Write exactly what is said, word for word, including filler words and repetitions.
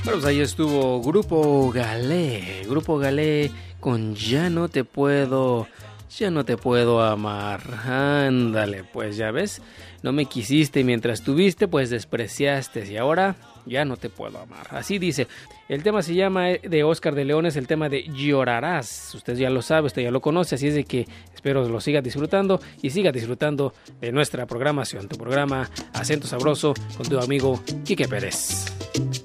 Bueno, pues ahí estuvo Grupo Galé, Grupo Galé con Ya no te puedo, ya no te puedo amar. Ándale, pues ya ves, no me quisiste mientras tuviste, pues despreciaste y ahora ya no te puedo amar. Así dice, el tema se llama de Oscar de León, es el tema de Llorarás. Usted ya lo sabe, usted ya lo conoce, así es de que espero lo siga disfrutando y siga disfrutando de nuestra programación, tu programa Acento Sabroso con tu amigo Quique Pérez.